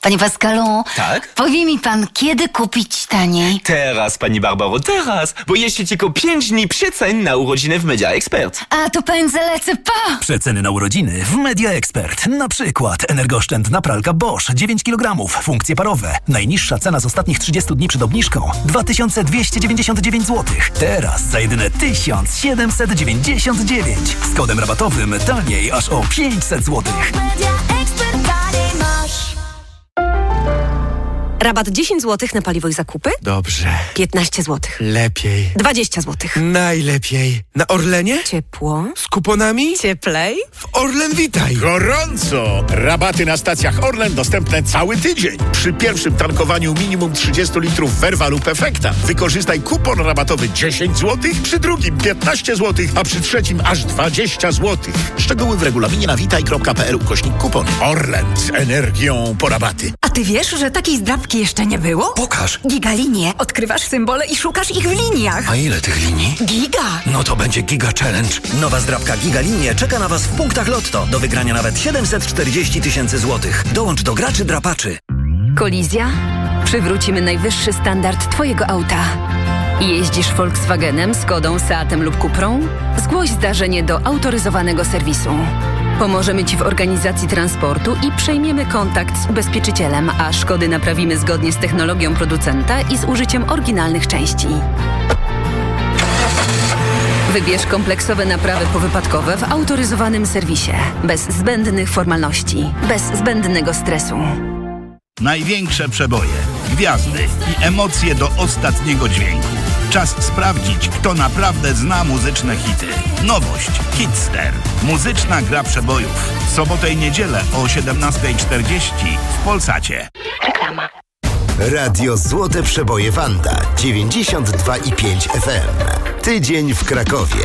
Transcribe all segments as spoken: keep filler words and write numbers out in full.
Panie Pascalu, Tak? powie mi pan, kiedy kupić taniej? Teraz, pani Barbaro, teraz! Bo jeszcze tylko pięć dni przecen na urodziny w Media Expert. A to pędzę lecę, pa! Przeceny na urodziny w Media Expert. Na przykład energooszczędna pralka Bosch dziewięć kilogramów, funkcje parowe. Najniższa cena z ostatnich trzydziestu dni przed obniżką dwa tysiące dwieście dziewięćdziesiąt dziewięć złotych. Teraz za jedyne tysiąc siedemset dziewięćdziesiąt dziewięć. Z kodem rabatowym taniej aż o pięćset złotych. Rabat dziesięć złotych na paliwo i zakupy? Dobrze. piętnaście złotych. Lepiej. dwadzieścia złotych. Najlepiej. Na Orlenie? Ciepło. Z kuponami? Cieplej. W Orlen Witaj. Gorąco! Rabaty na stacjach Orlen dostępne cały tydzień. Przy pierwszym tankowaniu minimum trzydzieści litrów Verva lub Efekta wykorzystaj kupon rabatowy dziesięć złotych, przy drugim piętnaście złotych, a przy trzecim aż dwadzieścia złotych. Szczegóły w regulaminie na witaj kropka p l ukośnik kupon. Orlen z energią po rabaty. A ty wiesz, że takiej zdrabki jeszcze nie było? Pokaż. Gigalinie. Odkrywasz symbole i szukasz ich w liniach. A ile tych linii? Giga. No to będzie Giga Challenge. Nowa zdrabka Giga Linie czeka na Was w punktach Lotto. Do wygrania nawet siedemset czterdzieści tysięcy złotych. Dołącz do graczy drapaczy. Kolizja? Przywrócimy najwyższy standard Twojego auta. Jeździsz Volkswagenem, Skodą, Seatem lub Cuprą? Zgłoś zdarzenie do autoryzowanego serwisu. Pomożemy Ci w organizacji transportu i przejmiemy kontakt z ubezpieczycielem, a szkody naprawimy zgodnie z technologią producenta i z użyciem oryginalnych części. Wybierz kompleksowe naprawy powypadkowe w autoryzowanym serwisie. Bez zbędnych formalności, bez zbędnego stresu. Największe przeboje, gwiazdy i emocje do ostatniego dźwięku. Czas sprawdzić, kto naprawdę zna muzyczne hity. Nowość Hitster. Muzyczna gra przebojów. W sobotę i niedzielę o siedemnasta czterdzieści w Polsacie. Reklama. Radio Złote Przeboje Wanda dziewięćdziesiąt dwa i pięć F M. Tydzień w Krakowie.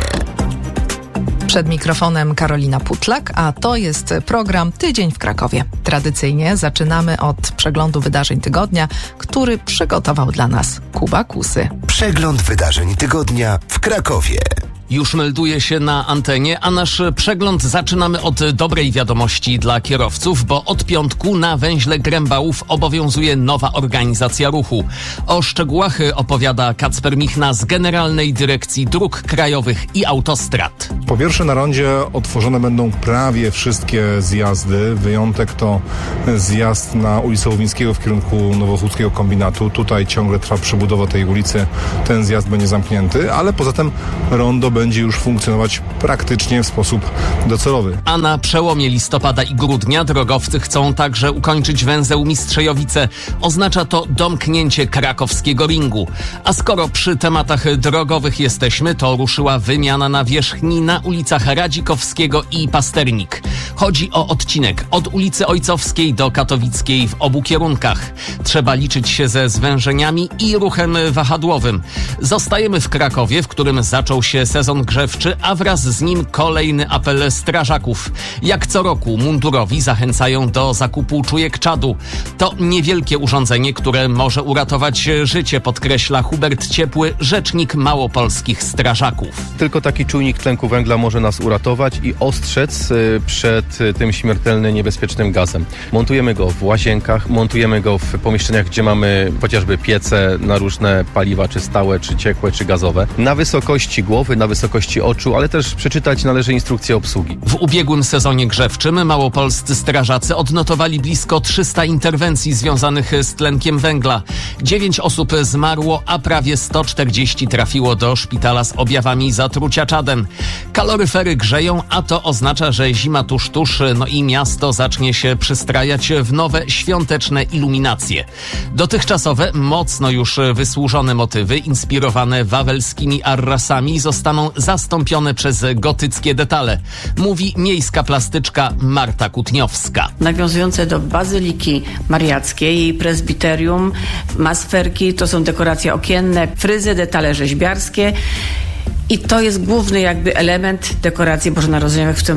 Przed mikrofonem Karolina Putlak, a to jest program Tydzień w Krakowie. Tradycyjnie zaczynamy od przeglądu wydarzeń tygodnia, który przygotował dla nas Kuba Kusy. Przegląd wydarzeń tygodnia w Krakowie. Już melduje się na antenie, a nasz przegląd zaczynamy od dobrej wiadomości dla kierowców, bo od piątku na węźle Grębałów obowiązuje nowa organizacja ruchu. O szczegółach opowiada Kacper Michna z Generalnej Dyrekcji Dróg Krajowych i Autostrad. Po pierwsze, na rondzie otworzone będą prawie wszystkie zjazdy. Wyjątek to zjazd na ulicę Łowińskiego w kierunku Nowochódzkiego Kombinatu. Tutaj ciągle trwa przebudowa tej ulicy. Ten zjazd będzie zamknięty, ale poza tym rondo będzie już funkcjonować praktycznie w sposób docelowy. A na przełomie listopada i grudnia drogowcy chcą także ukończyć węzeł Mistrzejowice. Oznacza to domknięcie krakowskiego ringu. A skoro przy tematach drogowych jesteśmy, to ruszyła wymiana nawierzchni na ulicach Radzikowskiego i Pasternik. Chodzi o odcinek od ulicy Ojcowskiej do Katowickiej w obu kierunkach. Trzeba liczyć się ze zwężeniami i ruchem wahadłowym. Zostajemy w Krakowie, w którym zaczął się sezon grzewczy, a wraz z nim kolejny apel strażaków. Jak co roku mundurowi zachęcają do zakupu czujek czadu. To niewielkie urządzenie, które może uratować życie, podkreśla Hubert Ciepły, rzecznik małopolskich strażaków. Tylko taki czujnik tlenku węgla może nas uratować i ostrzec przed tym śmiertelnie niebezpiecznym gazem. Montujemy go w łazienkach, montujemy go w pomieszczeniach, gdzie mamy chociażby piece na różne paliwa, czy stałe, czy ciekłe, czy gazowe. Na wysokości głowy, na wysokości oczu, ale też przeczytać należy instrukcję obsługi. W ubiegłym sezonie grzewczym małopolscy strażacy odnotowali blisko trzysta interwencji związanych z tlenkiem węgla. Dziewięć osób zmarło, a prawie sto czterdzieści trafiło do szpitala z objawami zatrucia czadem. Kaloryfery grzeją, a to oznacza, że zima tuż tuż, no i miasto zacznie się przystrajać w nowe świąteczne iluminacje. Dotychczasowe, mocno już wysłużone motywy, inspirowane wawelskimi arrasami, zostaną zastąpione przez gotyckie detale, mówi miejska plastyczka Marta Kutniowska. Nawiązujące do Bazyliki Mariackiej, jej prezbiterium, masferki, to są dekoracje okienne, fryzy, detale rzeźbiarskie i to jest główny jakby element dekoracji bożonarodzeniowych w tym roku.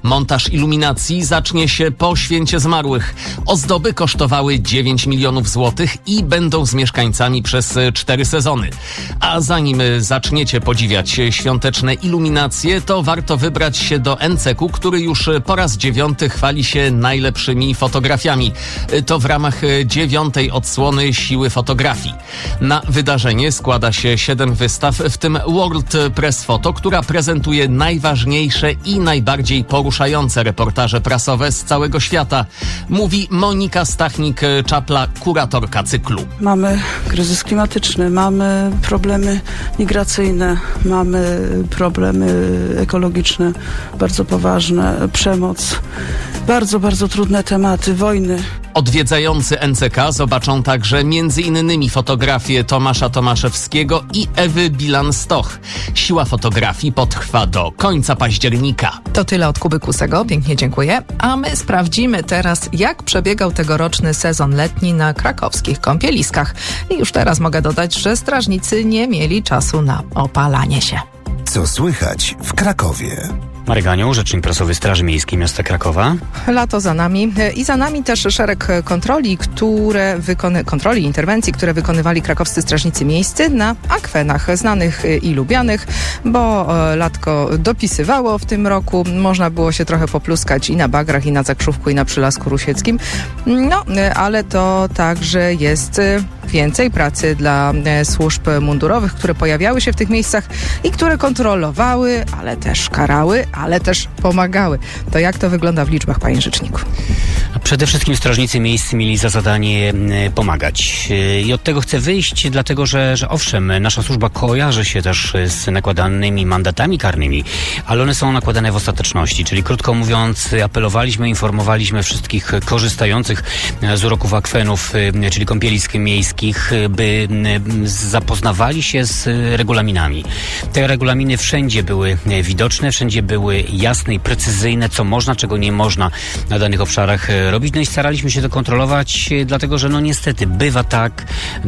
Montaż iluminacji zacznie się po Święcie Zmarłych. Ozdoby kosztowały dziewięć milionów złotych i będą z mieszkańcami przez cztery sezony. A zanim zaczniecie podziwiać świąteczne iluminacje, to warto wybrać się do N C K-u, który już po raz dziewiąty chwali się najlepszymi fotografiami. To w ramach dziewiątej odsłony Siły Fotografii. Na wydarzenie składa się siedem wystaw, w tym World Press Photo, która prezentuje najważniejsze i najbardziej poruszające reportaże prasowe z całego świata. Mówi Monika Stachnik-Czapla, kuratorka cyklu. Mamy kryzys klimatyczny, mamy problemy migracyjne, mamy problemy ekologiczne, bardzo poważne, przemoc, bardzo, bardzo trudne tematy, wojny. Odwiedzający N C K zobaczą także między innymi fotografię Tomasza Tomaszewskiego i Ewy Bilan-Stoch. Siła fotografii potrwa do końca października. To tyle od Kuby Kusego, pięknie dziękuję. A my sprawdzimy teraz, jak przebiegał tegoroczny sezon letni na krakowskich kąpieliskach. I już teraz mogę dodać, że strażnicy nie mieli czasu na opalanie się. Co słychać w Krakowie? Marek Anioł, rzecznik prasowy Straży Miejskiej Miasta Krakowa. Lato za nami i za nami też szereg kontroli, które wykony, kontroli, interwencji, które wykonywali krakowscy strażnicy miejscy na akwenach znanych i lubianych, bo latko dopisywało w tym roku. Można było się trochę popluskać i na bagrach, i na Zakrzówku, i na Przylasku Rusieckim. No, ale to także jest więcej pracy dla służb mundurowych, które pojawiały się w tych miejscach i które kontrolowały, ale też karały, ale też pomagały. To jak to wygląda w liczbach, panie rzeczniku? Przede wszystkim strażnicy miejscy mieli za zadanie pomagać. I od tego chcę wyjść, dlatego że, że owszem, nasza służba kojarzy się też z nakładanymi mandatami karnymi, ale one są nakładane w ostateczności, czyli krótko mówiąc, apelowaliśmy, informowaliśmy wszystkich korzystających z uroków akwenów, czyli kąpielisk miejskich, by zapoznawali się z regulaminami. Te regulaminy wszędzie były widoczne, wszędzie były jasne i precyzyjne, co można, czego nie można na danych obszarach robić. No i staraliśmy się to kontrolować, dlatego że no niestety bywa tak,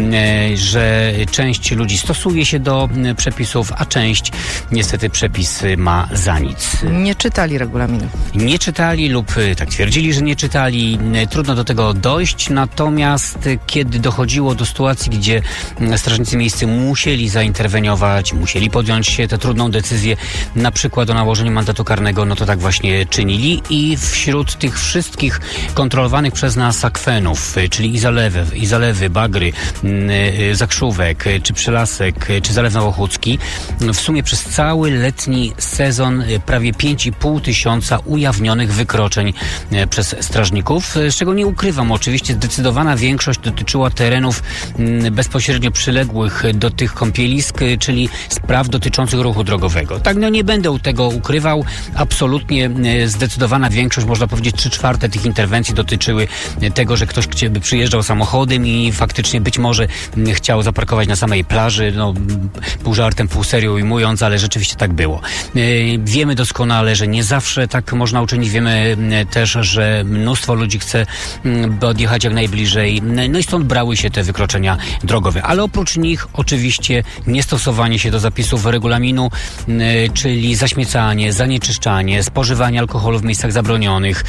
że część ludzi stosuje się do przepisów, a część niestety przepisy ma za nic. Nie czytali regulaminu. Nie czytali lub tak twierdzili, że nie czytali. Trudno do tego dojść, natomiast kiedy dochodziło do sytuacji, gdzie strażnicy miejscy musieli zainterweniować, musieli podjąć się tę trudną decyzję, na przykład o nałożeniu mandatu karnego, no to tak właśnie czynili i wśród tych wszystkich kontrolowanych przez nas akwenów, czyli i zalewy, i zalewy, bagry, Zakrzówek, czy Przylasek, czy Zalew Nowochódzki, w sumie przez cały letni sezon prawie pięć i pół tysiąca ujawnionych wykroczeń przez strażników, z czego nie ukrywam, oczywiście zdecydowana większość dotyczyła terenów bezpośrednio przyległych do tych kąpielisk, czyli spraw dotyczących ruchu drogowego. Tak, no nie będę tego ukrywał, absolutnie zdecydowana większość, można powiedzieć trzy czwarte tych interwencji dotyczyły tego, że ktoś przyjeżdżał samochodem i faktycznie być może chciał zaparkować na samej plaży, no pół żartem, pół serio ujmując, ale rzeczywiście tak było. Wiemy doskonale, że nie zawsze tak można uczynić, wiemy też, że mnóstwo ludzi chce odjechać jak najbliżej, no i stąd brały się te wykroczenia drogowe, ale oprócz nich oczywiście niestosowanie się do zapisów regulaminu, czyli zaśmiecanie, zanieczyszczanie, spożywanie alkoholu w miejscach zabronionych,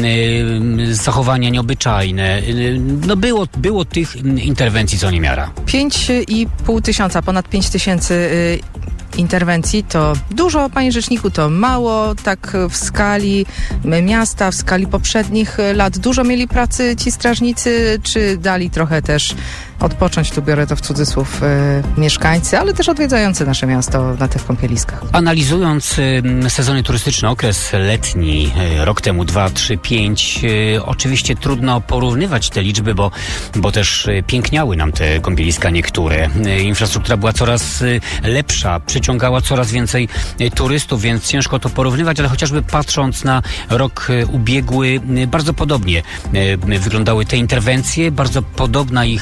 zachowania nieobyczajne. No było, było tych interwencji co niemiara. Pięć i pół tysiąca, ponad pięć tysięcy interwencji to dużo, panie rzeczniku, to mało, tak w skali miasta, w skali poprzednich lat. Dużo mieli pracy ci strażnicy, czy dali trochę też odpocząć, tu biorę to w cudzysłów, y, mieszkańcy, ale też odwiedzający nasze miasto na tych kąpieliskach? Analizując y, sezony turystyczne, okres letni, y, rok temu dwa, trzy, pięć, y, oczywiście trudno porównywać te liczby, bo, bo też y, piękniały nam te kąpieliska niektóre. Y, infrastruktura była coraz y, lepsza, przyciągała coraz więcej y, turystów, więc ciężko to porównywać, ale chociażby patrząc na rok y, ubiegły, y, bardzo podobnie y, wyglądały te interwencje, bardzo podobna ich y,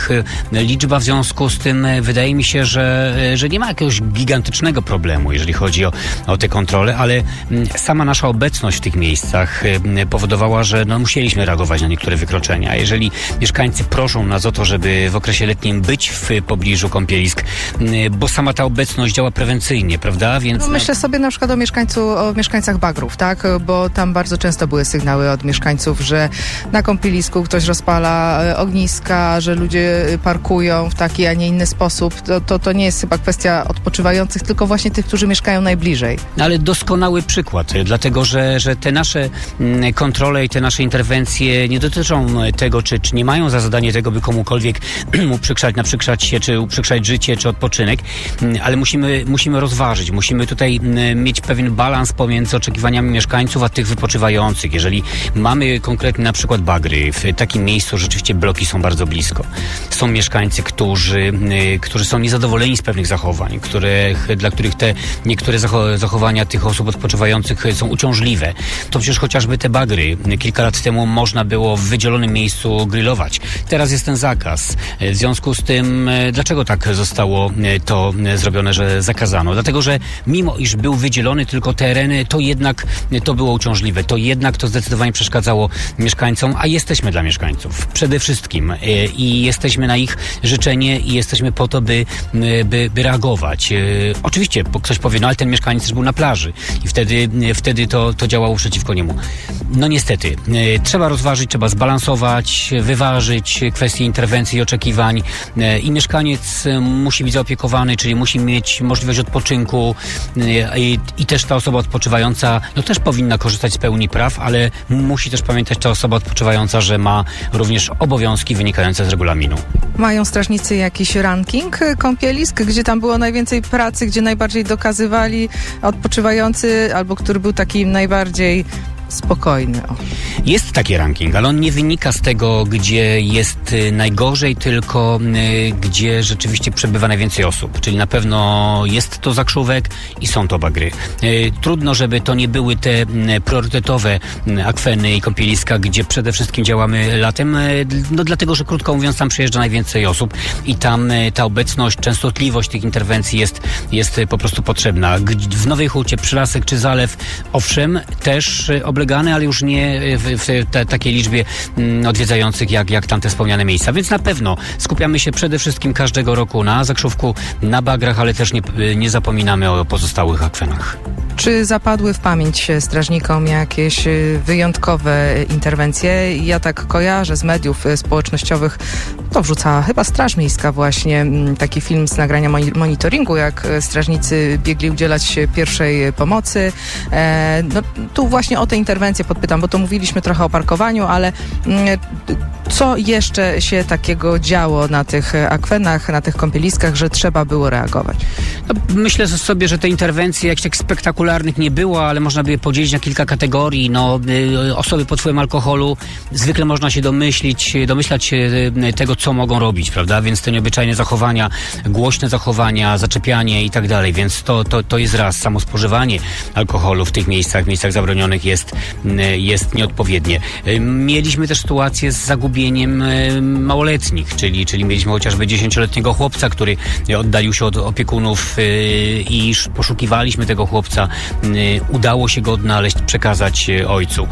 liczba, w związku z tym wydaje mi się, że, że nie ma jakiegoś gigantycznego problemu, jeżeli chodzi o, o te kontrole, ale sama nasza obecność w tych miejscach powodowała, że no, musieliśmy reagować na niektóre wykroczenia. Jeżeli mieszkańcy proszą nas o to, żeby w okresie letnim być w pobliżu kąpielisk, bo sama ta obecność działa prewencyjnie, prawda? Więc no, myślę sobie na przykład o, mieszkańcu, o mieszkańcach Bagrów, tak? Bo tam bardzo często były sygnały od mieszkańców, że na kąpielisku ktoś rozpala ogniska, że ludzie parkują w taki, a nie inny sposób. To, to, to nie jest chyba kwestia odpoczywających, tylko właśnie tych, którzy mieszkają najbliżej. Ale doskonały przykład, dlatego że, że te nasze kontrole i te nasze interwencje nie dotyczą tego, czy, czy nie mają za zadanie tego, by komukolwiek uprzykrzać, naprzykrzać się, czy uprzykrzać życie, czy odpoczynek, ale musimy, musimy rozważyć, musimy tutaj mieć pewien balans pomiędzy oczekiwaniami mieszkańców, a tych wypoczywających. Jeżeli mamy konkretnie na przykład bagry, w takim miejscu rzeczywiście bloki są bardzo blisko. Są mieszkańcy, którzy, którzy są niezadowoleni z pewnych zachowań, których, dla których te niektóre zachowania tych osób odpoczywających są uciążliwe. To przecież chociażby te bagry. Kilka lat temu można było w wydzielonym miejscu grillować. Teraz jest ten zakaz. W związku z tym, dlaczego tak zostało to zrobione, że zakazano? Dlatego, że mimo iż był wydzielony tylko teren, to jednak to było uciążliwe. To jednak to zdecydowanie przeszkadzało mieszkańcom, a jesteśmy dla mieszkańców. Przede wszystkim. I jesteśmy na ich życzenie i jesteśmy po to, by, by, by reagować. Oczywiście ktoś powie, no ale ten mieszkaniec też był na plaży i wtedy, wtedy to, to działało przeciwko niemu. No niestety. Trzeba rozważyć, trzeba zbalansować, wyważyć kwestie interwencji i oczekiwań i mieszkaniec musi być zaopiekowany, czyli musi mieć możliwość odpoczynku i, i też ta osoba odpoczywająca no też powinna korzystać z pełni praw, ale musi też pamiętać ta osoba odpoczywająca, że ma również obowiązki wynikające z regulaminu. Mają strażnicy jakiś ranking kąpielisk, gdzie tam było najwięcej pracy, gdzie najbardziej dokazywali odpoczywający, albo który był taki najbardziej spokojny. O. Jest taki ranking, ale on nie wynika z tego, gdzie jest najgorzej, tylko y, gdzie rzeczywiście przebywa najwięcej osób. Czyli na pewno jest to Zakrzówek i są to bagry. Y, trudno, żeby to nie były te y, priorytetowe y, akweny i kąpieliska, gdzie przede wszystkim działamy latem, y, no dlatego, że krótko mówiąc tam przyjeżdża najwięcej osób i tam y, ta obecność, częstotliwość tych interwencji jest, jest y, po prostu potrzebna. G- w Nowej Hucie, Przylasek czy Zalew, owszem, też y, oblegane, ale już nie w, w te, takiej liczbie mm, odwiedzających jak, jak tamte wspomniane miejsca. Więc na pewno skupiamy się przede wszystkim każdego roku na Zakrzówku, na bagrach, ale też nie, nie zapominamy o pozostałych akwenach. Czy zapadły w pamięć strażnikom jakieś wyjątkowe interwencje? Ja tak kojarzę z mediów społecznościowych, to wrzucała chyba Straż Miejska właśnie taki film z nagrania monitoringu, jak strażnicy biegli udzielać pierwszej pomocy. E, no, tu właśnie o te interwencje podpytam, bo to mówiliśmy trochę o parkowaniu, ale mm, co jeszcze się takiego działo na tych akwenach, na tych kąpieliskach, że trzeba było reagować? No, myślę sobie, że te interwencje jakichś tak spektakularnych nie było, ale można by je podzielić na kilka kategorii. No, y, osoby pod wpływem alkoholu, zwykle można się domyślić, domyślać się y, tego, co mogą robić, prawda? Więc te nieobyczajne zachowania, głośne zachowania, zaczepianie i tak dalej. Więc to, to, to jest raz. Samo spożywanie alkoholu w tych miejscach, miejscach zabronionych jest, y, jest nieodpowiednie. Y, mieliśmy też sytuację z zagubieniem y, małoletnich, czyli, czyli mieliśmy chociażby dziesięcioletniego chłopca, który oddalił się od opiekunów y, i poszukiwaliśmy tego chłopca. Y, udało się go odnaleźć, przekazać y, ojcu.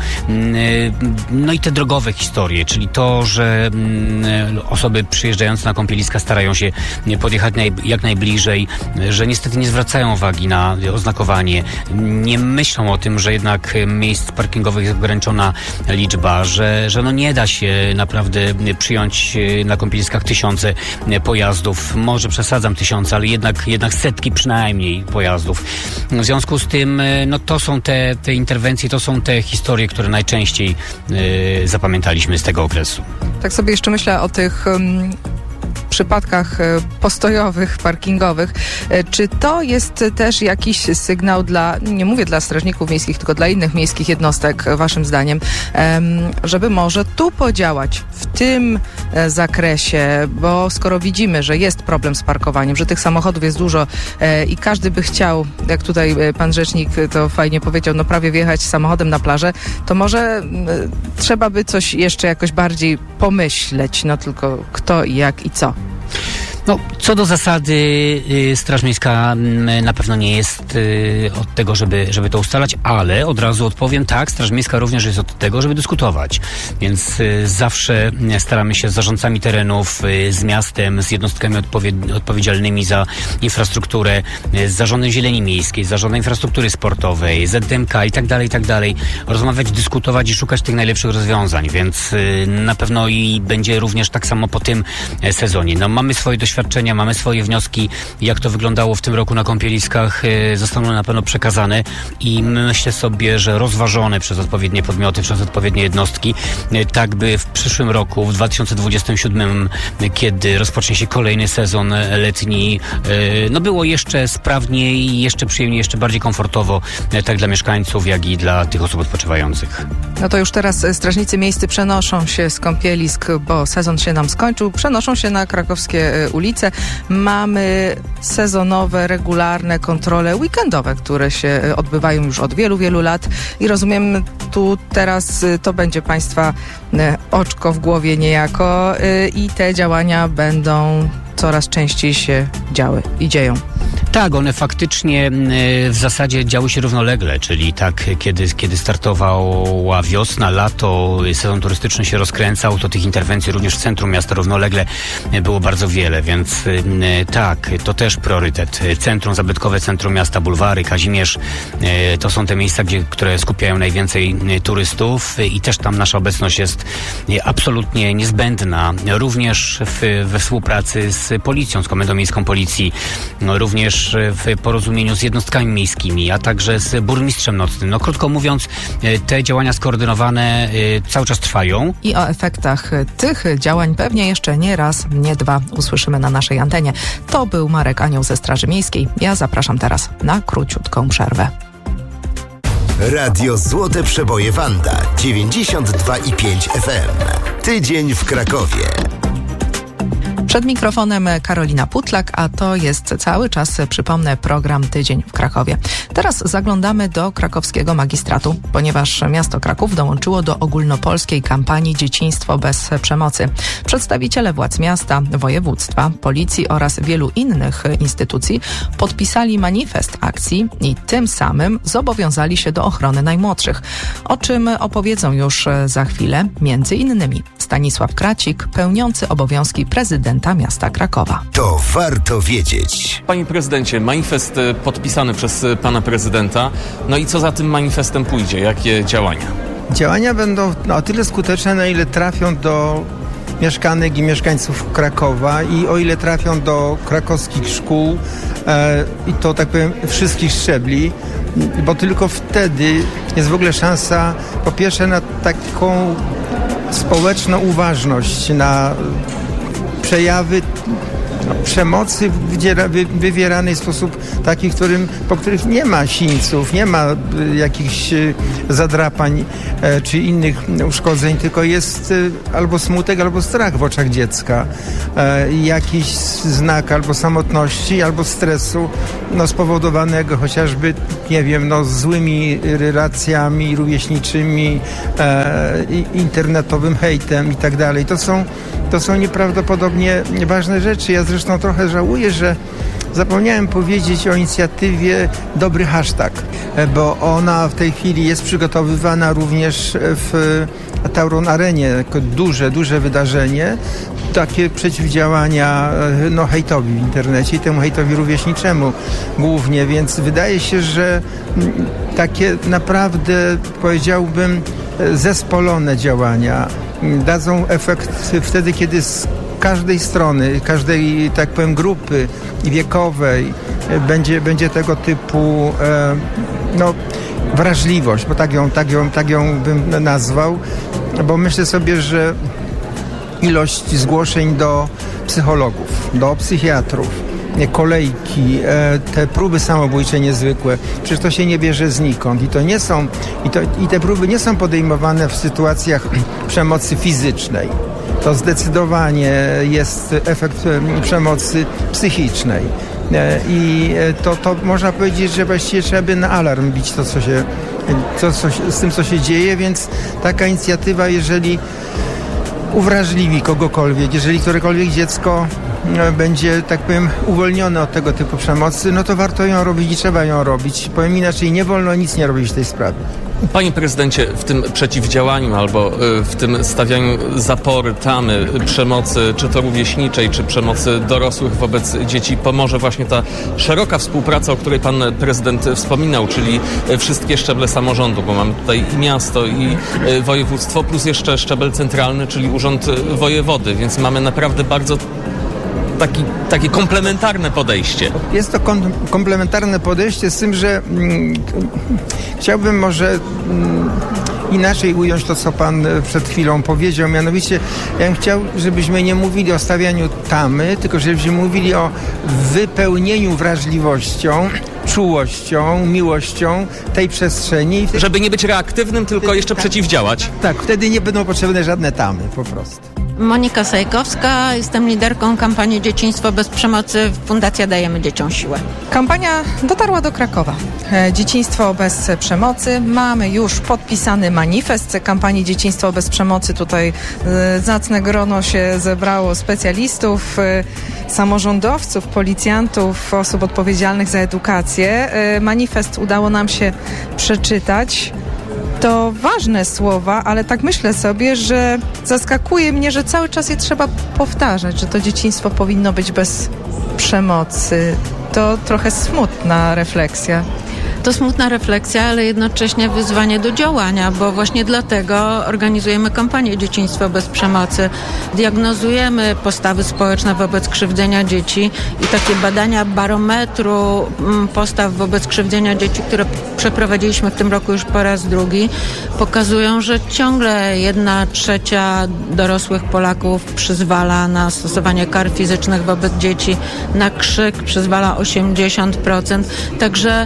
Y, no i te drogowe historie, czyli to, że y, osoby przyjeżdżające na kąpieliska starają się podjechać naj, jak najbliżej, że niestety nie zwracają uwagi na oznakowanie, nie myślą o tym, że jednak miejsc parkingowych jest ograniczona liczba, że, że no nie da się naprawdę przyjąć na kąpieliskach tysiące pojazdów. Może przesadzam tysiące, ale jednak, jednak setki przynajmniej pojazdów. W związku z tym no to są te, te interwencje, to są te historie, które najczęściej y, zapamiętaliśmy z tego okresu. Tak sobie jeszcze myślę o tych um, przypadkach postojowych, parkingowych. Czy to jest też jakiś sygnał dla, nie mówię dla strażników miejskich, tylko dla innych miejskich jednostek, waszym zdaniem, żeby może tu podziałać w tym zakresie, bo skoro widzimy, że jest problem z parkowaniem, że tych samochodów jest dużo i każdy by chciał, jak tutaj pan rzecznik to fajnie powiedział, no prawie wjechać samochodem na plażę, to może trzeba by coś jeszcze jakoś bardziej pomyśleć, no tylko kto i jak i co. No, co do zasady y, Straż Miejska y, na pewno nie jest y, od tego, żeby, żeby to ustalać, ale od razu odpowiem, tak, Straż Miejska również jest od tego, żeby dyskutować. Więc y, zawsze staramy się z zarządcami terenów, y, z miastem, z jednostkami odpowied- odpowiedzialnymi za infrastrukturę, y, z zarządem zieleni miejskiej, z zarządem infrastruktury sportowej, Z D M K i tak dalej, i tak dalej, rozmawiać, dyskutować i szukać tych najlepszych rozwiązań, więc y, na pewno i będzie również tak samo po tym y, sezonie. No, mamy swoje doświadczenia, mamy swoje wnioski, jak to wyglądało w tym roku na kąpieliskach, y, zostaną na pewno przekazane i myślę sobie, że rozważone przez odpowiednie podmioty, przez odpowiednie jednostki, y, tak by w przyszłym roku, w dwa tysiące dwudziestym siódmym, y, kiedy rozpocznie się kolejny sezon letni, y, no było jeszcze sprawniej, jeszcze przyjemniej, jeszcze bardziej komfortowo, y, tak dla mieszkańców, jak i dla tych osób odpoczywających. No to już teraz strażnicy miejscy przenoszą się z kąpielisk, bo sezon się nam skończył, przenoszą się na krakowskie ulice. Mamy sezonowe, regularne kontrole weekendowe, które się odbywają już od wielu, wielu lat i rozumiem, tu teraz to będzie Państwa oczko w głowie niejako i te działania będą coraz częściej się działy i dzieją. Tak, one faktycznie w zasadzie działy się równolegle, czyli tak, kiedy, kiedy startowała wiosna, lato, sezon turystyczny się rozkręcał, to tych interwencji również w centrum miasta równolegle było bardzo wiele, więc tak, to też priorytet. Centrum, zabytkowe centrum miasta, bulwary, Kazimierz, to są te miejsca, gdzie, które skupiają najwięcej turystów i też tam nasza obecność jest absolutnie niezbędna, również w, we współpracy z policją, z Komendą Miejską Policji, również w porozumieniu z jednostkami miejskimi, a także z burmistrzem nocnym. No krótko mówiąc, te działania skoordynowane cały czas trwają. I o efektach tych działań pewnie jeszcze nie raz, nie dwa usłyszymy na naszej antenie. To był Marek Anioł ze Straży Miejskiej. Ja zapraszam teraz na króciutką przerwę. Radio Złote Przeboje Wanda dziewięćdziesiąt dwa i pięć F M. Tydzień w Krakowie. Przed mikrofonem Karolina Putlak, a to jest cały czas, przypomnę, program Tydzień w Krakowie. Teraz zaglądamy do krakowskiego magistratu, ponieważ miasto Kraków dołączyło do ogólnopolskiej kampanii Dzieciństwo bez przemocy. Przedstawiciele władz miasta, województwa, policji oraz wielu innych instytucji podpisali manifest akcji i tym samym zobowiązali się do ochrony najmłodszych, o czym opowiedzą już za chwilę między innymi Stanisław Kracik, pełniący obowiązki prezydenta miasta Krakowa. To warto wiedzieć. Panie prezydencie, manifest podpisany przez pana prezydenta. No i co za tym manifestem pójdzie? Jakie działania? Działania będą no, o tyle skuteczne, na ile trafią do mieszkanek i mieszkańców Krakowa i o ile trafią do krakowskich szkół e, i to tak powiem wszystkich szczebli, bo tylko wtedy jest w ogóle szansa po pierwsze na taką społeczną uważność, na przejawy przemocy wydziera, wy, wywieranej w sposób taki, w którym, po których nie ma sińców, nie ma y, jakichś y, zadrapań y, czy innych uszkodzeń, tylko jest y, albo smutek, albo strach w oczach dziecka. Y, jakiś znak albo samotności, albo stresu no, spowodowanego chociażby, nie wiem, no, złymi relacjami rówieśniczymi, y, internetowym hejtem i tak dalej. To są, to są nieprawdopodobnie ważne rzeczy. Ja zresztą trochę żałuję, że zapomniałem powiedzieć o inicjatywie Dobry Hashtag, bo ona w tej chwili jest przygotowywana również w Tauron Arenie jako duże, duże wydarzenie. Takie przeciwdziałania no, hejtowi w internecie i temu hejtowi rówieśniczemu głównie, więc wydaje się, że takie naprawdę, powiedziałbym, zespolone działania dadzą efekt wtedy, kiedy z każdej strony, każdej, tak powiem, grupy wiekowej będzie, będzie tego typu e, no, wrażliwość, bo tak ją, tak, ją, tak ją bym nazwał, bo myślę sobie, że ilość zgłoszeń do psychologów, do psychiatrów, kolejki, te próby samobójcze niezwykłe, przecież to się nie bierze znikąd i to nie są, i, to, i te próby nie są podejmowane w sytuacjach przemocy fizycznej. To zdecydowanie jest efekt przemocy psychicznej. I to, to można powiedzieć, że właściwie trzeba by na alarm bić to, co się, to, co się, z tym, co się dzieje, więc taka inicjatywa, jeżeli uwrażliwi kogokolwiek, jeżeli którekolwiek dziecko no, będzie, tak powiem, uwolniony od tego typu przemocy, no to warto ją robić i trzeba ją robić. Powiem inaczej, nie wolno nic nie robić w tej sprawie. Panie prezydencie, w tym przeciwdziałaniu albo w tym stawianiu zapory, tamy przemocy, czy to rówieśniczej, czy przemocy dorosłych wobec dzieci, pomoże właśnie ta szeroka współpraca, o której pan prezydent wspominał, czyli wszystkie szczeble samorządu, bo mamy tutaj i miasto, i województwo, plus jeszcze szczebel centralny, czyli urząd wojewody, więc mamy naprawdę bardzo Taki, takie komplementarne podejście. Jest to kom- komplementarne podejście z tym, że mm, chciałbym może mm, inaczej ująć to, co pan przed chwilą powiedział. Mianowicie ja bym chciał, żebyśmy nie mówili o stawianiu tamy, tylko żebyśmy mówili o wypełnieniu wrażliwością, czułością, miłością tej przestrzeni. Żeby nie być reaktywnym, tylko jeszcze tak, przeciwdziałać. Tak, wtedy nie będą potrzebne żadne tamy po prostu. Monika Sajkowska, jestem liderką kampanii Dzieciństwo bez przemocy. Fundacja Dajemy Dzieciom Siłę. Kampania dotarła do Krakowa. Dzieciństwo bez przemocy. Mamy już podpisany manifest kampanii Dzieciństwo bez przemocy. Tutaj zacne grono się zebrało specjalistów, samorządowców, policjantów, osób odpowiedzialnych za edukację. Manifest udało nam się przeczytać. To ważne słowa, ale tak myślę sobie, że zaskakuje mnie, że cały czas je trzeba powtarzać, że to dzieciństwo powinno być bez przemocy. To trochę smutna refleksja. To smutna refleksja, ale jednocześnie wyzwanie do działania, bo właśnie dlatego organizujemy kampanię Dzieciństwo bez przemocy. Diagnozujemy postawy społeczne wobec krzywdzenia dzieci i takie badania barometru postaw wobec krzywdzenia dzieci, które przeprowadziliśmy w tym roku już po raz drugi, pokazują, że ciągle jedna trzecia dorosłych Polaków przyzwala na stosowanie kar fizycznych wobec dzieci, na krzyk przyzwala osiemdziesiąt procent. Także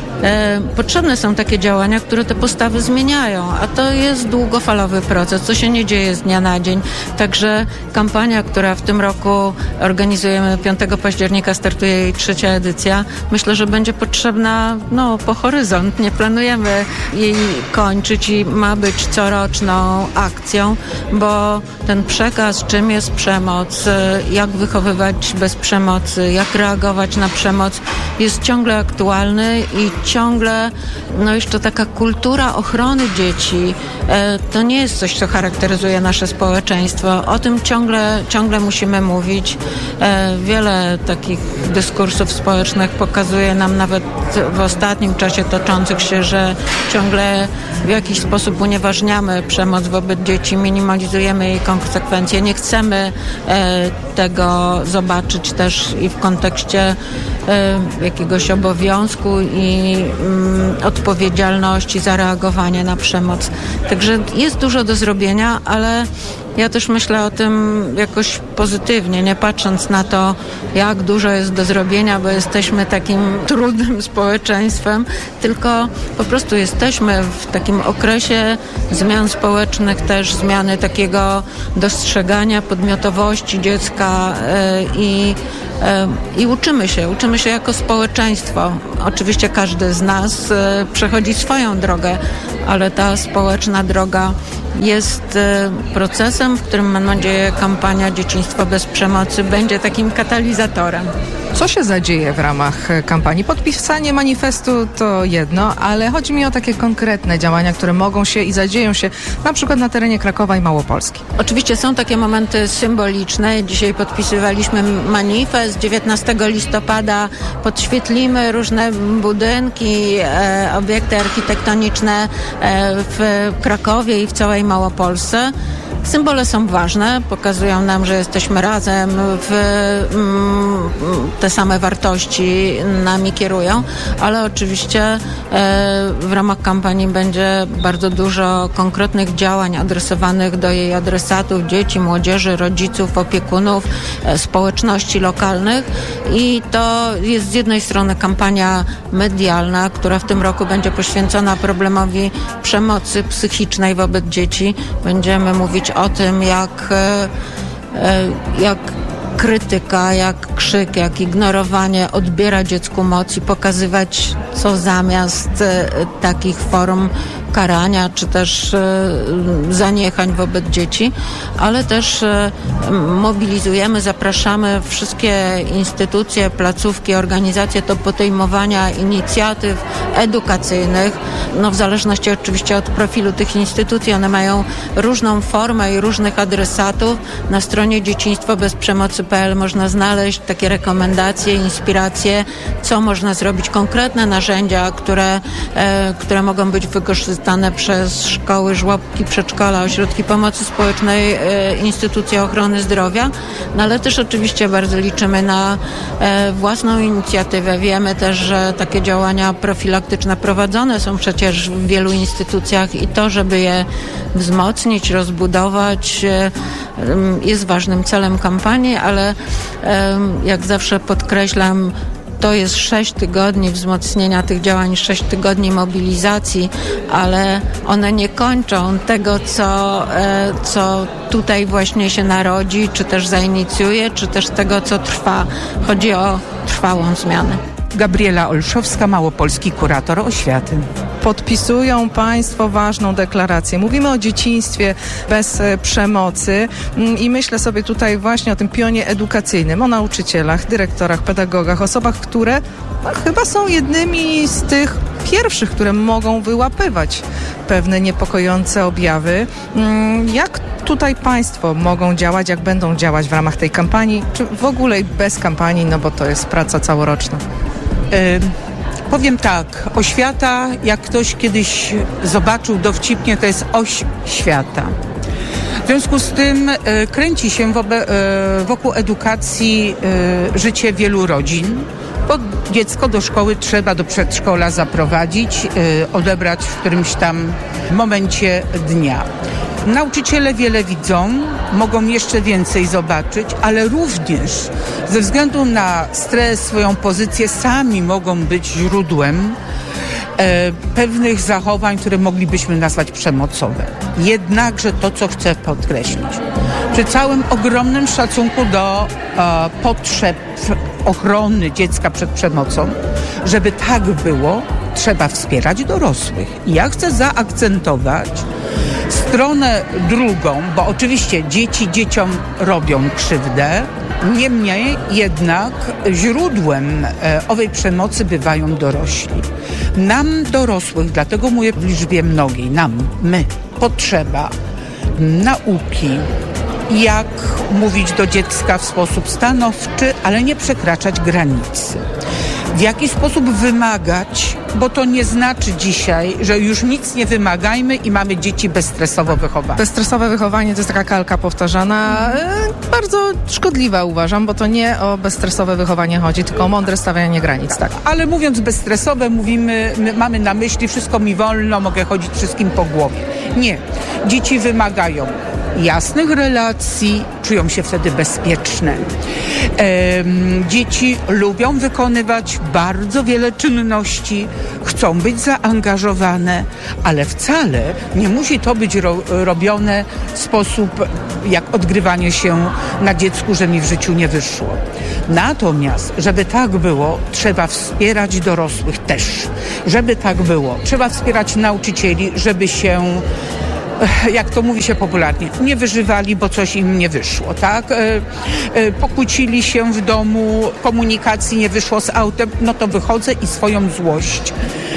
E, potrzebne są takie działania, które te postawy zmieniają, a to jest długofalowy proces, co się nie dzieje z dnia na dzień. Także kampania, która w tym roku organizujemy piątego października, startuje jej trzecia edycja, myślę, że będzie potrzebna no, po horyzont. Nie planujemy jej kończyć i ma być coroczną akcją, bo ten przekaz, czym jest przemoc, jak wychowywać bez przemocy, jak reagować na przemoc, jest ciągle aktualny i ciągle, no jeszcze taka kultura ochrony dzieci, e, to nie jest coś, co charakteryzuje nasze społeczeństwo. O tym ciągle, ciągle musimy mówić. E, wiele takich dyskursów społecznych pokazuje nam nawet w ostatnim czasie toczących się, że ciągle w jakiś sposób unieważniamy przemoc wobec dzieci, minimalizujemy jej konsekwencje. Nie chcemy e, tego zobaczyć też i w kontekście e, jakiegoś obowiązku i mm, odpowiedzialności za reagowanie na przemoc. Także jest dużo do zrobienia, ale ja też myślę o tym jakoś pozytywnie, nie patrząc na to, jak dużo jest do zrobienia, bo jesteśmy takim trudnym społeczeństwem, tylko po prostu jesteśmy w takim okresie zmian społecznych, też zmiany takiego dostrzegania podmiotowości dziecka yy, i I uczymy się, uczymy się jako społeczeństwo. Oczywiście każdy z nas przechodzi swoją drogę, ale ta społeczna droga jest procesem, w którym, mam nadzieję, kampania Dzieciństwo bez przemocy będzie takim katalizatorem. Co się zadzieje w ramach kampanii? Podpisanie manifestu to jedno, ale chodzi mi o takie konkretne działania, które mogą się i zadzieją się na przykład na terenie Krakowa i Małopolski. Oczywiście są takie momenty symboliczne. Dzisiaj podpisywaliśmy manifest. dziewiętnastego listopada podświetlimy różne budynki, e, obiekty architektoniczne e, w Krakowie i w całej Małopolsce. Symbole są ważne, pokazują nam, że jesteśmy razem, w, mm, te same wartości nami kierują, ale oczywiście e, w ramach kampanii będzie bardzo dużo konkretnych działań adresowanych do jej adresatów, dzieci, młodzieży, rodziców, opiekunów, e, społeczności lokalnych i to jest z jednej strony kampania medialna, która w tym roku będzie poświęcona problemowi przemocy psychicznej wobec dzieci. Będziemy mówić o tym, jak, jak krytyka, jak krzyk, jak ignorowanie odbiera dziecku moc i pokazywać, co zamiast takich form ukarania, czy też e, zaniechań wobec dzieci, ale też e, mobilizujemy, zapraszamy wszystkie instytucje, placówki, organizacje do podejmowania inicjatyw edukacyjnych, no w zależności oczywiście od profilu tych instytucji. One mają różną formę i różnych adresatów. Na stronie dzieciństwo bez przemocy kropka p l można znaleźć takie rekomendacje, inspiracje, co można zrobić, konkretne narzędzia, które, e, które mogą być wykorzystane przez szkoły, żłobki, przedszkola, ośrodki pomocy społecznej, e, instytucje ochrony zdrowia, no ale też oczywiście bardzo liczymy na e, własną inicjatywę. Wiemy też, że takie działania profilaktyczne prowadzone są przecież w wielu instytucjach i to, żeby je wzmocnić, rozbudować, e, jest ważnym celem kampanii, ale e, jak zawsze podkreślam, to jest sześć tygodni wzmocnienia tych działań, sześć tygodni mobilizacji, ale one nie kończą tego, co, e, co tutaj właśnie się narodzi, czy też zainicjuje, czy też tego, co trwa. Chodzi o trwałą zmianę. Gabriela Olszowska, małopolski kurator oświaty. Podpisują Państwo ważną deklarację. Mówimy o dzieciństwie bez przemocy i myślę sobie tutaj właśnie o tym pionie edukacyjnym, o nauczycielach, dyrektorach, pedagogach, osobach, które no, chyba są jednymi z tych pierwszych, które mogą wyłapywać pewne niepokojące objawy. Jak tutaj Państwo mogą działać, jak będą działać w ramach tej kampanii, czy w ogóle bez kampanii, no bo to jest praca całoroczna? Y- Powiem tak, oświata, jak ktoś kiedyś zobaczył dowcipnie, to jest oś świata. W związku z tym y, kręci się wobe, y, wokół edukacji y, życie wielu rodzin, bo dziecko do szkoły trzeba do przedszkola zaprowadzić, y, odebrać w którymś tam momencie dnia. Nauczyciele wiele widzą, mogą jeszcze więcej zobaczyć, ale również ze względu na stres, swoją pozycję, sami mogą być źródłem e, pewnych zachowań, które moglibyśmy nazwać przemocowe. Jednakże to, co chcę podkreślić, przy całym ogromnym szacunku do e, potrzeb ochrony dziecka przed przemocą, żeby tak było, trzeba wspierać dorosłych. I ja chcę zaakcentować stronę drugą, bo oczywiście dzieci dzieciom robią krzywdę, niemniej jednak źródłem e, owej przemocy bywają dorośli. Nam dorosłych, dlatego mówię w liczbie mnogiej, nam, my, potrzeba nauki, jak mówić do dziecka w sposób stanowczy, ale nie przekraczać granicy. W jaki sposób wymagać, bo to nie znaczy dzisiaj, że już nic nie wymagajmy i mamy dzieci bezstresowo wychowane. Bezstresowe wychowanie to jest taka kalka powtarzana, yy, bardzo szkodliwa uważam, bo to nie o bezstresowe wychowanie chodzi, tylko o mądre stawianie granic. Tak. Ale mówiąc bezstresowe, mówimy, my mamy na myśli wszystko mi wolno, mogę chodzić wszystkim po głowie. Nie. Dzieci wymagają jasnych relacji, czują się wtedy bezpieczne. Ehm, dzieci lubią wykonywać bardzo wiele czynności, chcą być zaangażowane, ale wcale nie musi to być ro- robione w sposób jak odgrywanie się na dziecku, że mi w życiu nie wyszło. Natomiast, żeby tak było, trzeba wspierać dorosłych też. Żeby tak było, trzeba wspierać nauczycieli, żeby się, jak to mówi się popularnie, nie wyżywali, bo coś im nie wyszło, tak? E, e, pokłócili się w domu, komunikacji nie wyszło z autem, no to wychodzę i swoją złość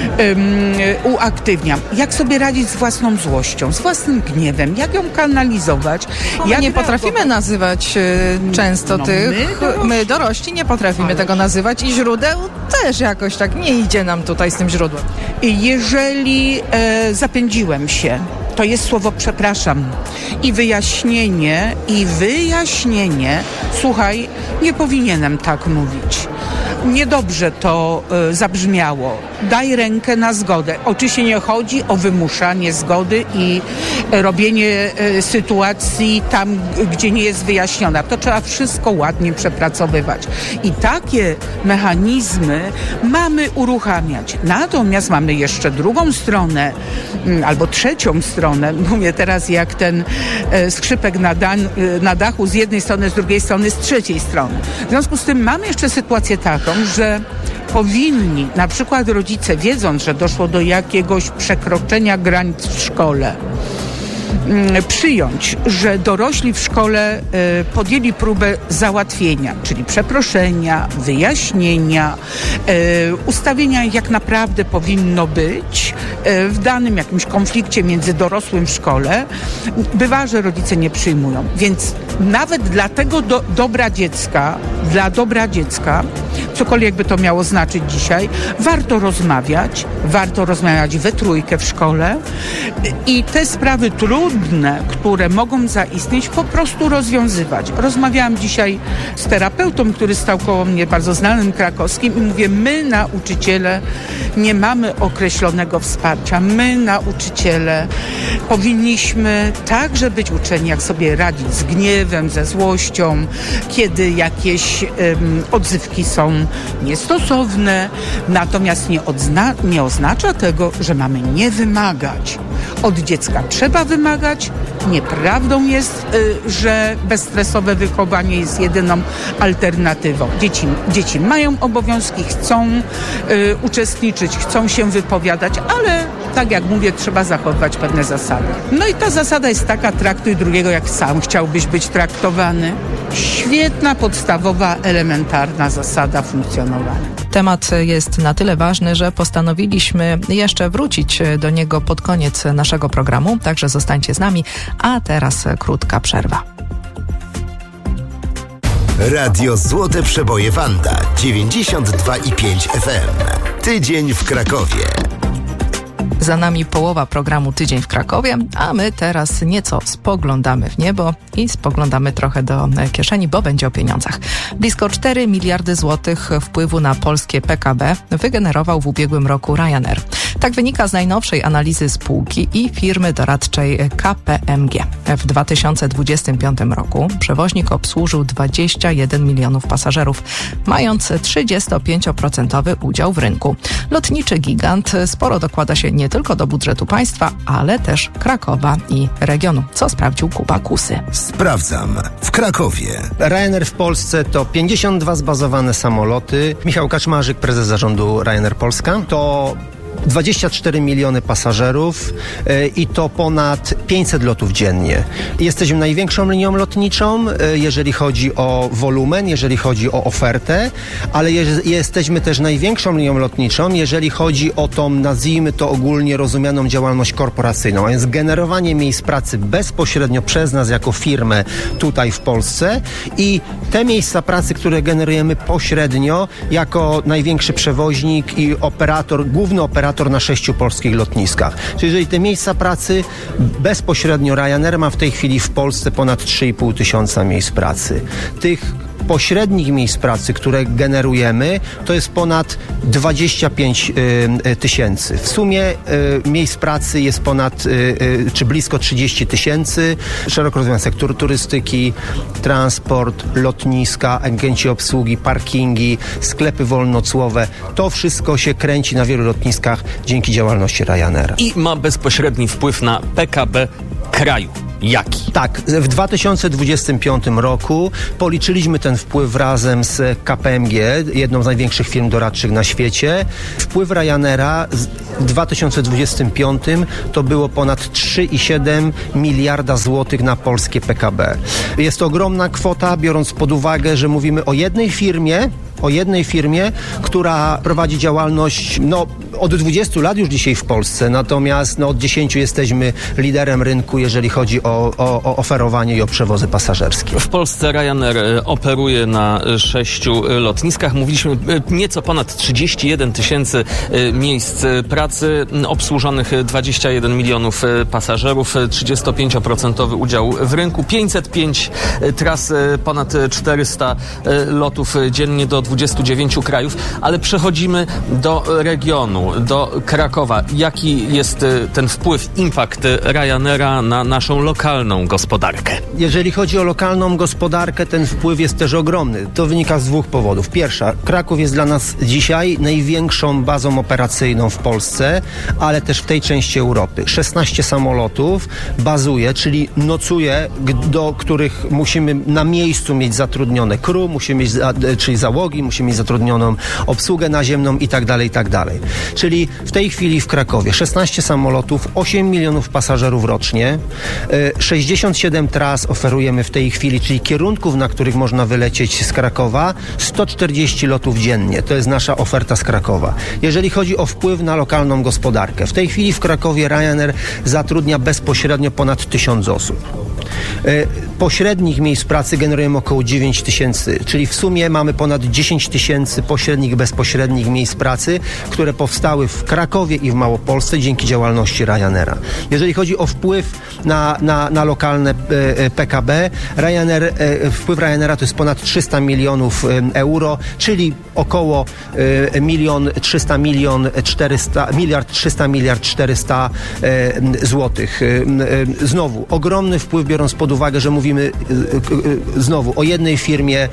um, uaktywniam. Jak sobie radzić z własną złością, z własnym gniewem, jak ją kanalizować? My jak nie potrafimy nazywać y, często no, tych, my dorośli. my dorośli nie potrafimy Ale tego nazywać i źródeł też jakoś tak nie idzie nam tutaj z tym źródłem. Jeżeli e, zapędziłem się, to jest słowo przepraszam i wyjaśnienie, i wyjaśnienie, słuchaj, nie powinienem tak mówić. Niedobrze to y, zabrzmiało. Daj rękę na zgodę. Oczywiście nie chodzi o wymuszanie zgody i y, robienie y, sytuacji tam, g- gdzie nie jest wyjaśniona. To trzeba wszystko ładnie przepracowywać. I takie mechanizmy mamy uruchamiać. Natomiast mamy jeszcze drugą stronę, y, albo trzecią stronę. Mówię teraz jak ten y, skrzypek na, dan- y, na dachu z jednej strony, z drugiej strony, z trzeciej strony. W związku z tym mamy jeszcze sytuację taką, że powinni, na przykład rodzice, wiedząc, że doszło do jakiegoś przekroczenia granic w szkole, przyjąć, że dorośli w szkole y, podjęli próbę załatwienia, czyli przeproszenia, wyjaśnienia, y, ustawienia, jak naprawdę powinno być y, w danym jakimś konflikcie między dorosłym w szkole, bywa, że rodzice nie przyjmują. Więc nawet dla tego do, dobra dziecka, dla dobra dziecka, cokolwiek by to miało znaczyć dzisiaj, warto rozmawiać, warto rozmawiać we trójkę w szkole i te sprawy trudne, które mogą zaistnieć, po prostu rozwiązywać. Rozmawiałam dzisiaj z terapeutą, który stał koło mnie, bardzo znanym krakowskim, i mówię, my nauczyciele nie mamy określonego wsparcia. My nauczyciele powinniśmy także być uczeni, jak sobie radzić z gniewem, ze złością, kiedy jakieś um, odzywki są niestosowne, natomiast nie, odzna- nie oznacza tego, że mamy nie wymagać. Od dziecka trzeba wymagać. Nieprawdą jest, y, że bezstresowe wychowanie jest jedyną alternatywą. Dzieci, dzieci mają obowiązki, chcą y, uczestniczyć, chcą się wypowiadać, ale tak jak mówię, trzeba zachować pewne zasady. No i ta zasada jest taka, traktuj drugiego jak sam chciałbyś być traktowany. Świetna, podstawowa, elementarna zasada funkcjonowania. Temat jest na tyle ważny, że postanowiliśmy jeszcze wrócić do niego pod koniec naszego programu, także zostańcie z nami, a teraz krótka przerwa. Radio Złote Przeboje Wanda dziewięćdziesiąt dwa i pięć F M. Tydzień w Krakowie. Za nami połowa programu Tydzień w Krakowie, a my teraz nieco spoglądamy w niebo i spoglądamy trochę do kieszeni, bo będzie o pieniądzach. Blisko cztery miliardy złotych wpływu na polskie P K B wygenerował w ubiegłym roku Ryanair. Tak wynika z najnowszej analizy spółki i firmy doradczej K P M G. W dwa tysiące dwudziestym piątym roku przewoźnik obsłużył dwadzieścia jeden milionów pasażerów, mając trzydziestopięcioprocentowy udział w rynku. Lotniczy gigant sporo dokłada się nie tylko do budżetu państwa, ale też Krakowa i regionu, co sprawdził Kuba Kusy. Sprawdzam w Krakowie. Ryanair w Polsce to pięćdziesiąt dwa zbazowane samoloty. Michał Kaczmarzyk, prezes zarządu Ryanair Polska. To dwadzieścia cztery miliony pasażerów yy, i to ponad pięćset lotów dziennie. Jesteśmy największą linią lotniczą, yy, jeżeli chodzi o wolumen, jeżeli chodzi o ofertę, ale je, jesteśmy też największą linią lotniczą, jeżeli chodzi o tą, nazwijmy to ogólnie rozumianą działalność korporacyjną, a więc generowanie miejsc pracy bezpośrednio przez nas jako firmę tutaj w Polsce i te miejsca pracy, które generujemy pośrednio jako największy przewoźnik i operator, główny operator na sześciu polskich lotniskach. Czyli jeżeli te miejsca pracy bezpośrednio Ryanair ma w tej chwili w Polsce ponad trzy i pół tysiąca miejsc pracy. Tych pośrednich miejsc pracy, które generujemy, to jest ponad dwadzieścia pięć y, tysięcy. W sumie y, miejsc pracy jest ponad, y, y, czy blisko trzydzieści tysięcy. Szeroko rozumiany sektor turystyki, transport, lotniska, agenci obsługi, parkingi, sklepy wolnocłowe. To wszystko się kręci na wielu lotniskach dzięki działalności Ryanaira. I ma bezpośredni wpływ na P K B kraju. Jaki? Tak, w dwa tysiące dwudziestym piątym roku policzyliśmy ten wpływ razem z K P M G, jedną z największych firm doradczych na świecie. Wpływ Ryanaira w dwa tysiące dwudziestym piątym to było ponad trzy i siedem miliarda złotych na polskie P K B. Jest to ogromna kwota, biorąc pod uwagę, że mówimy o jednej firmie, o jednej firmie, która prowadzi działalność no, od dwudziestu lat już dzisiaj w Polsce, natomiast no, od dziesięciu jesteśmy liderem rynku, jeżeli chodzi o, o, o oferowanie i o przewozy pasażerskie. W Polsce Ryanair operuje na sześciu lotniskach. Mówiliśmy nieco ponad trzydzieści jeden tysięcy miejsc pracy, obsłużonych dwadzieścia jeden milionów pasażerów, trzydziestopięcioprocentowy udział w rynku, pięćset pięć tras, ponad czterysta lotów dziennie do dwudziestu dziewięciu krajów, ale przechodzimy do regionu, do Krakowa. Jaki jest ten wpływ, impact Ryanaira na naszą lokalną gospodarkę? Jeżeli chodzi o lokalną gospodarkę, ten wpływ jest też ogromny. To wynika z dwóch powodów. Pierwsza, Kraków jest dla nas dzisiaj największą bazą operacyjną w Polsce, ale też w tej części Europy. szesnaście samolotów bazuje, czyli nocuje, do których musimy na miejscu mieć zatrudnione crew, musimy mieć, czyli załogi, obsługi, musimy mieć zatrudnioną obsługę naziemną i tak dalej, i tak dalej. Czyli w tej chwili w Krakowie szesnaście samolotów, osiem milionów pasażerów rocznie, sześćdziesiąt siedem tras oferujemy w tej chwili, czyli kierunków, na których można wylecieć z Krakowa, sto czterdzieści lotów dziennie. To jest nasza oferta z Krakowa. Jeżeli chodzi o wpływ na lokalną gospodarkę, w tej chwili w Krakowie Ryanair zatrudnia bezpośrednio ponad tysiąc osób. Pośrednich miejsc pracy generujemy około dziewięć tysięcy, czyli w sumie mamy ponad dziesięć tysięcy pośrednich, bezpośrednich miejsc pracy, które powstały w Krakowie i w Małopolsce dzięki działalności Ryanaira. Jeżeli chodzi o wpływ na, na, na lokalne P K B, Ryanair, wpływ Ryanaira to jest ponad trzysta milionów euro, czyli około milion trzysta milion czterysta, miliard trzysta miliard czterysta złotych. Znowu, ogromny wpływ, biorąc pod uwagę, że mówimy znowu o jednej firmie,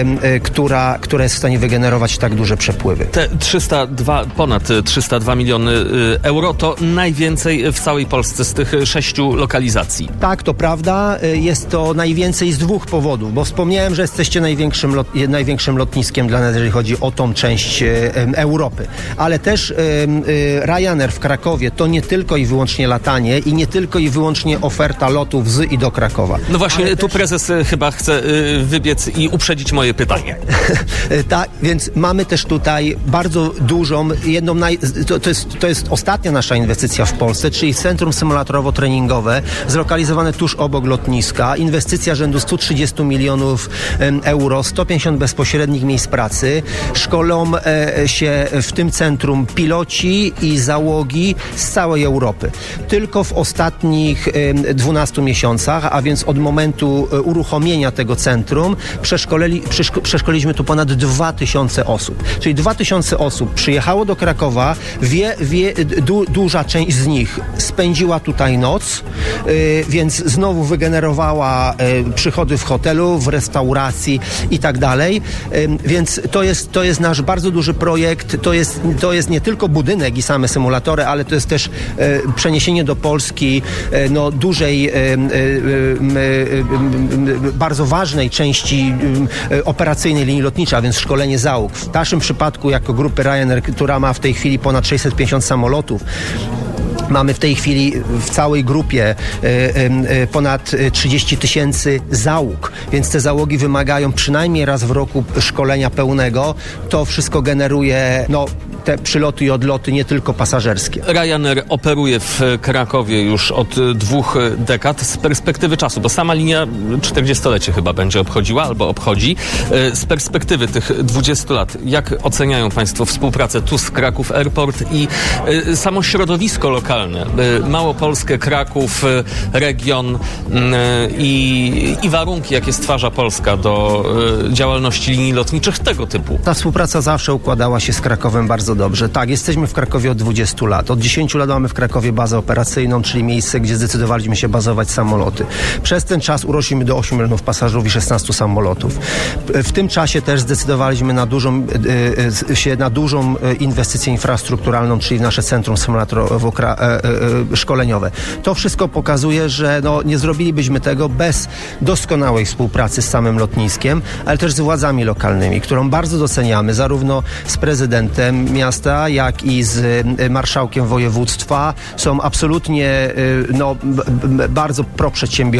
która, która jest w stanie wygenerować tak duże przepływy. Te trzysta dwa, ponad trzysta dwa miliony euro to najwięcej w całej Polsce z tych sześciu lokalizacji. Tak, to prawda. Jest to najwięcej z dwóch powodów, bo wspomniałem, że jesteście największym, lot, największym lotniskiem dla nas, jeżeli chodzi o tą część Europy. Ale też Ryanair w Krakowie to nie tylko i wyłącznie latanie i nie tylko i wyłącznie oferta lotów z i do Krakowa. No właśnie, ale tu też... prezes chyba chce wybiec i uprzedzić moje pytanie. Tak, więc mamy też tutaj bardzo dużą, jedną naj... to, to, jest, to jest ostatnia nasza inwestycja w Polsce, czyli centrum symulatorowo-treningowe, zlokalizowane tuż obok lotniska. Inwestycja rzędu sto trzydzieści milionów euro, sto pięćdziesiąt bezpośrednich miejsc pracy. Szkolą e, się w tym centrum piloci i załogi z całej Europy. Tylko w ostatnich e, dwunastu miesiącach, a więc od momentu e, uruchomienia tego centrum, przeszkoleli, przeszko, przeszkoliliśmy tu ponad dwa tysiące osób. Czyli dwa tysiące osób przyjechało do Krakowa, wie, wie, du, duża część z nich spędziła tutaj noc, e, więc znowu wygenerowała e, przychody w hotelu, w restauracji i tak dalej. E, więc to jest, to jest nasz bardzo duży projekt. To jest, to jest nie tylko budynek i same symulatory, ale to jest też e, przeniesienie do Polski e, no, dużej, e, e, e, e, bardzo ważnej części e, operacyjnej linii lotniczej, a więc szkolenie załóg. W naszym przypadku jako grupy Ryanair, która ma w tej chwili ponad sześćset pięćdziesiąt samolotów, mamy w tej chwili w całej grupie y, y, ponad trzydzieści tysięcy załóg, więc te załogi wymagają przynajmniej raz w roku szkolenia pełnego. To wszystko generuje no, te przyloty i odloty nie tylko pasażerskie. Ryanair operuje w Krakowie już od dwóch dekad z perspektywy czasu, bo sama linia czterdziestolecie chyba będzie obchodziła albo obchodzi. Z perspektywy tych dwudziestu lat, jak oceniają Państwo współpracę tu z Kraków Airport i samo środowisko lokalne? Małopolskę, Kraków, region i, i warunki, jakie stwarza Polska do działalności linii lotniczych tego typu. Ta współpraca zawsze układała się z Krakowem bardzo dobrze. Tak, jesteśmy w Krakowie od dwudziestu lat. Od dziesięciu lat mamy w Krakowie bazę operacyjną, czyli miejsce, gdzie zdecydowaliśmy się bazować samoloty. Przez ten czas urośliśmy do ośmiu milionów pasażerów i szesnastu samolotów. W tym czasie też zdecydowaliśmy na dużą, się na dużą inwestycję infrastrukturalną, czyli w nasze centrum symulatorowo szkoleniowe. To wszystko pokazuje, że no, nie zrobilibyśmy tego bez doskonałej współpracy z samym lotniskiem, ale też z władzami lokalnymi, którą bardzo doceniamy, zarówno z prezydentem miasta, jak i z marszałkiem województwa. Są absolutnie no, bardzo proprzedsiębiorcy.